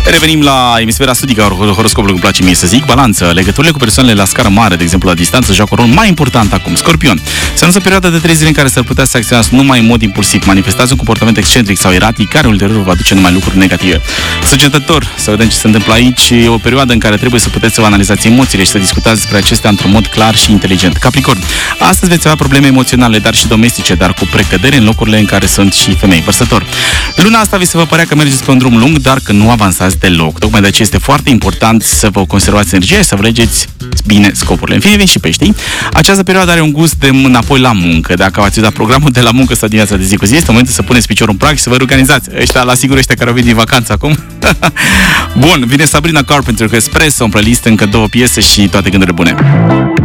Revenim la emisfera studică a horoscopului, îmi place mie să zic. Balanță. Legăturile cu persoanele la scară mare, de exemplu la distanță, joacă un rol mai important acum. Scorpion. Se anunță perioada de 3 zile în care s-ar putea să acționați numai în mod impulsiv. Manifestați un comportament excentric sau eratic care ulterior va aduce numai lucruri negative. Săgetător. Să vedem ce se întâmplă aici. E o perioadă în care trebuie să puteți să vă analizați emoțiile și să discutați despre acestea într-un mod clar și inteligent. Capricorn. Astăzi veți avea probleme emoționale, dar și domestice, dar cu precădere în locurile în care sunt și femei. Vărsător. Luna asta vi se vă părea că mergeți pe un drum lung, dar că nu avansați deloc. Tocmai de aceea este foarte important să vă conservați energia și să vă legeți bine scopurile. În fine, vin și peștii. Această perioadă are un gust de înapoi la muncă. Dacă v-ați uitat programul de la muncă sau dimineața de zi cu zi, este momentul să puneți piciorul în prag și să vă reorganizați. Ăștia, la sigur, ăștia care au venit din vacanță acum. Bun, vine Sabrina Carpenter cu Espresso în playlist, încă 2 piese și toate gândurile bune.